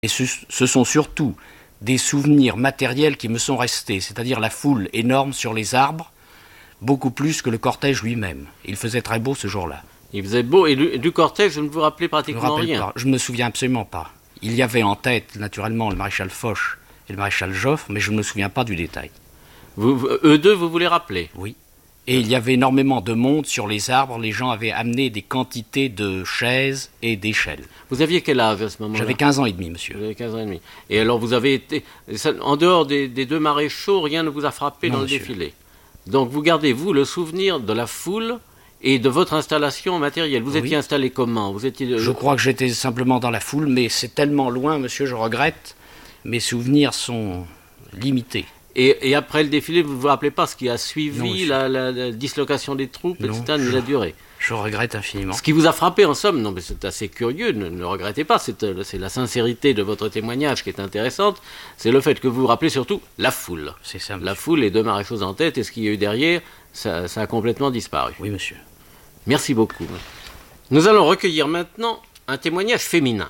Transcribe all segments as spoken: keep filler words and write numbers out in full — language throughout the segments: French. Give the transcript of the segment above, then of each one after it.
Et ce, ce sont surtout des souvenirs matériels qui me sont restés, c'est-à-dire la foule énorme sur les arbres, beaucoup plus que le cortège lui-même. Il faisait très beau ce jour-là. Il faisait beau, et du, du cortège, vous ne vous rappelez pratiquement je me rappelle rien. Pas. Je ne me souviens absolument pas. Il y avait en tête, naturellement, le maréchal Foch et le maréchal Joffre, mais je ne me souviens pas du détail. Vous, vous, eux deux, vous vous les rappelez? Oui. Et il y avait énormément de monde sur les arbres. Les gens avaient amené des quantités de chaises et d'échelles. Vous aviez quel âge à ce moment-là? J'avais quinze ans et demi, monsieur. Vous avez quinze ans et demi. Et alors vous avez été... En dehors des, des deux maréchaux, rien ne vous a frappé non, dans monsieur. le défilé. Donc vous gardez, vous, le souvenir de la foule et de votre installation matérielle. Vous oui. étiez installé comment? Vous étiez... Je crois que j'étais simplement dans la foule, mais c'est tellement loin, monsieur, je regrette. Mes souvenirs sont limités. Et, et après le défilé, vous ne vous rappelez pas ce qui a suivi, non, la, la, la dislocation des troupes, non, et cetera, ni la durée? Je regrette infiniment. Ce qui vous a frappé, en somme, non mais c'est assez curieux, ne, ne regrettez pas, c'est, c'est la sincérité de votre témoignage qui est intéressante, c'est le fait que vous vous rappelez surtout la foule. C'est ça, monsieur. La foule, les deux maréchaux en tête, et ce qu'il y a eu derrière, ça, ça a complètement disparu. Oui, monsieur. Merci beaucoup. Nous allons recueillir maintenant un témoignage féminin.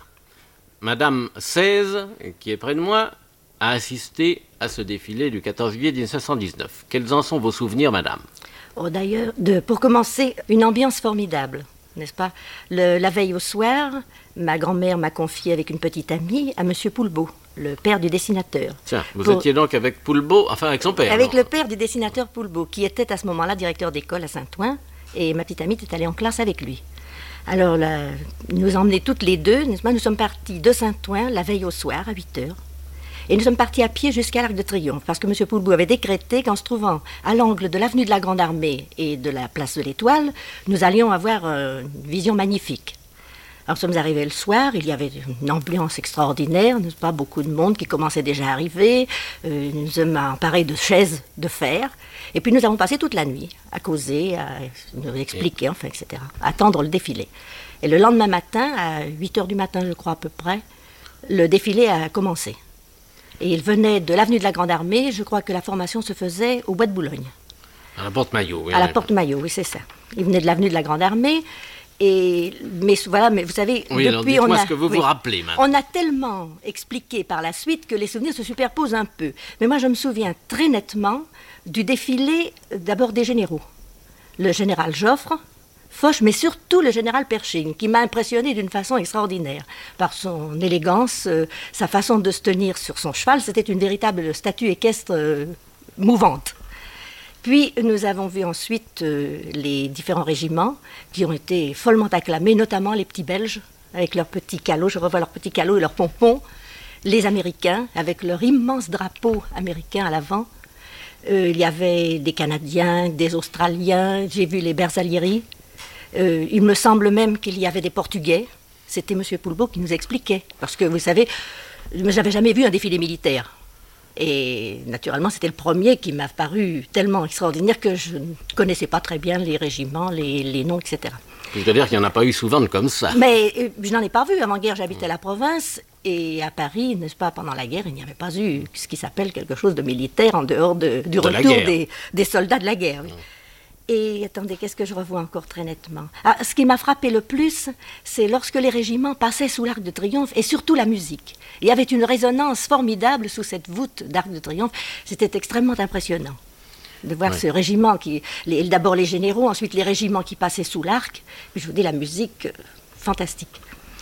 Madame seize, qui est près de moi, a assisté à ce défilé du quatorze juillet mille neuf cent dix-neuf. Quels en sont vos souvenirs, madame? Oh, d'ailleurs, de, pour commencer, une ambiance formidable, n'est-ce pas? Le, La veille au soir, ma grand-mère m'a confié avec une petite amie à Monsieur Poulbeau, le père du dessinateur. Tiens, vous pour... étiez donc avec Poulbeau, enfin avec son père. Avec alors. le père du dessinateur Poulbeau, qui était à ce moment-là directeur d'école à Saint-Ouen, et ma petite amie était allée en classe avec lui. Alors, là, il nous a emmenés toutes les deux, n'est-ce pas? Nous sommes partis de Saint-Ouen la veille au soir, à huit heures. Et nous sommes partis à pied jusqu'à l'Arc de Triomphe, parce que M. Poulbeau avait décrété qu'en se trouvant à l'angle de l'avenue de la Grande Armée et de la place de l'Étoile, nous allions avoir euh, une vision magnifique. Alors, nous sommes arrivés le soir, il y avait une ambiance extraordinaire, n'est-ce pas? Beaucoup de monde qui commençait déjà à arriver. Euh, nous sommes emparés de chaises de fer. Et puis, nous avons passé toute la nuit à causer, à nous expliquer, enfin, et cetera, à attendre le défilé. Et le lendemain matin, à huit heures du matin, je crois à peu près, le défilé a commencé. Et il venait de l'avenue de la Grande Armée. Je crois que la formation se faisait au Bois de Boulogne. À la Porte-Maillot, oui. À la Porte-Maillot, oui, c'est ça. Il venait de l'avenue de la Grande Armée. Et, mais voilà, mais vous savez, oui, depuis alors, on a, ce que vous oui, vous rappelez maintenant. On a tellement expliqué par la suite que les souvenirs se superposent un peu. Mais moi, je me souviens très nettement du défilé d'abord des généraux. Le général Joffre, Foch, mais surtout le général Pershing, qui m'a impressionné d'une façon extraordinaire. Par son élégance, euh, sa façon de se tenir sur son cheval, c'était une véritable statue équestre euh, mouvante. Puis nous avons vu ensuite euh, les différents régiments qui ont été follement acclamés, notamment les petits Belges, avec leurs petits calots, je revois leurs petits calots et leurs pompons, les Américains, avec leur immense drapeau américain à l'avant. Euh, il y avait des Canadiens, des Australiens, j'ai vu les Bersaglieri. Euh, il me semble même qu'il y avait des Portugais. C'était M. Poulbeau qui nous expliquait. Parce que, vous savez, je n'avais jamais vu un défilé militaire. Et naturellement, c'était le premier qui m'a paru tellement extraordinaire que je ne connaissais pas très bien les régiments, les, les noms, et cetera. C'est-à-dire qu'il n'y en a pas eu souvent de comme ça. Mais euh, je n'en ai pas vu. Avant-guerre, j'habitais la province. Et à Paris, n'est-ce pas, pendant la guerre, il n'y avait pas eu ce qui s'appelle quelque chose de militaire en dehors de, du de retour des, des soldats de la guerre. Oui. Et attendez, qu'est-ce que je revois encore très nettement? Ah, ce qui m'a frappé le plus, c'est lorsque les régiments passaient sous l'Arc de Triomphe, et surtout la musique. Il y avait une résonance formidable sous cette voûte d'Arc de Triomphe. C'était extrêmement impressionnant de voir ouais. ce régiment, qui, les, d'abord les généraux, ensuite les régiments qui passaient sous l'arc. Puis je vous dis, la musique, euh, fantastique.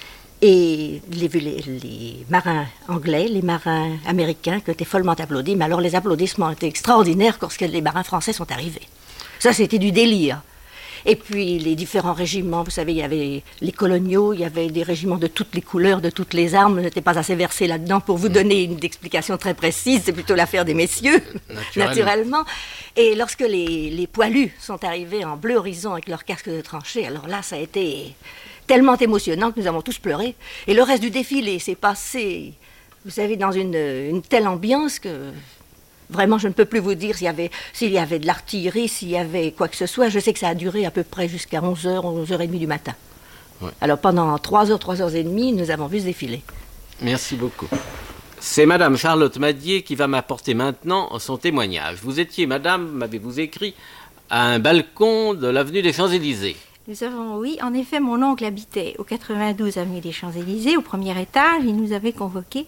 Et les, les, les marins anglais, les marins américains qui étaient follement applaudis, mais alors les applaudissements étaient extraordinaires lorsque les marins français sont arrivés. Ça, c'était du délire. Et puis, les différents régiments, vous savez, il y avait les coloniaux, il y avait des régiments de toutes les couleurs, de toutes les armes. Je n'étais pas assez versée là-dedans pour vous donner une explication très précise. C'est plutôt l'affaire des messieurs, naturellement. naturellement. Et lorsque les, les poilus sont arrivés en bleu horizon avec leurs casques de tranchée, alors là, ça a été tellement émotionnant que nous avons tous pleuré. Et le reste du défilé s'est passé, vous savez, dans une, une telle ambiance que... Vraiment, je ne peux plus vous dire s'il y avait, s'il y avait de l'artillerie, s'il y avait quoi que ce soit. Je sais que ça a duré à peu près jusqu'à onze heures, onze heures trente du matin. Ouais. Alors pendant trois heures, trois heures et demie, nous avons vu ce défilé. Merci beaucoup. C'est Madame Charlotte Madier qui va m'apporter maintenant son témoignage. Vous étiez, Madame, m'avez-vous écrit, à un balcon de l'avenue des Champs-Élysées. Nous avons, oui, en effet, mon oncle habitait au quatre-vingt-douze avenue des Champs-Élysées, au premier étage. Il nous avait convoqués